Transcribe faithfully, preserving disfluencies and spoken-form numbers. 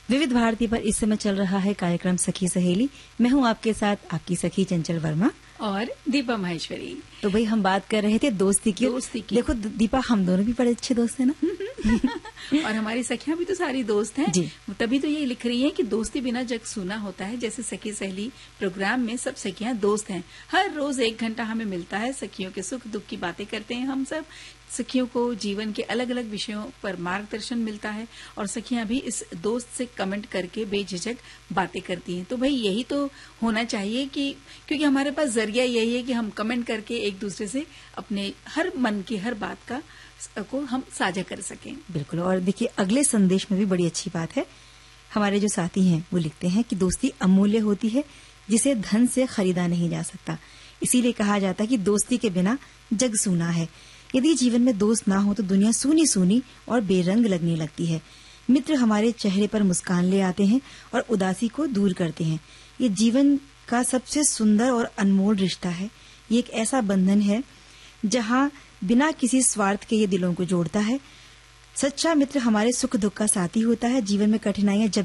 विविध भारती पर इस समय चल रहा है कार्यक्रम सखी सहेली। मैं हूं आपके साथ आपकी सखी चंचल वर्मा और दीपा माहेश्वरी। तो भाई हम बात कर रहे थे दोस्ती की। दोस्ती की। देखो दीपा, हम दोनों भी बड़े अच्छे दोस्त हैं ना। और हमारी सखियां भी तो सारी दोस्त हैं जी। तभी तो ये लिख रही हैं कि दोस्ती बिना जग सूना होता है। जैसे सखी सहेली प्रोग्राम में सब सखियां दोस्त हैं। हर रोज एक घंटा हमें मिलता है, सखियों के सुख दुख की बातें करते हैं हम सब। सखियों को जीवन के अलग अलग विषयों पर मार्गदर्शन मिलता है और सखियां भी इस दोस्त से कमेंट करके बेझिझक बातें करती हैं। तो भाई यही तो होना चाहिए कि क्योंकि हमारे पास जरिया यही है कि हम कमेंट करके एक दूसरे से अपने हर मन की हर बात का को हम साझा कर सकें। बिल्कुल। और देखिए अगले संदेश में भी बड़ी अच्छी बात है। हमारे जो साथी हैं वो लिखते हैं कि दोस्ती अमूल्य होती है जिसे धन से खरीदा नहीं जा सकता। इसीलिए कहा जाता है कि दोस्ती के बिना जग सूना है। यदि जीवन में दोस्त ना हो तो दुनिया सूनी सूनी और बेरंग लगने लगती है। मित्र हमारे चेहरे पर मुस्कान ले आते हैं और उदासी को दूर करते हैं। ये जीवन का सबसे सुंदर और अनमोल रिश्ता है। ये एक ऐसा बंधन है जहाँ बिना किसी स्वार्थ के ये दिलों को जोड़ता है। सच्चा मित्र हमारे सुख दुख का साथी होता है। जीवन में कठिनाइयां जब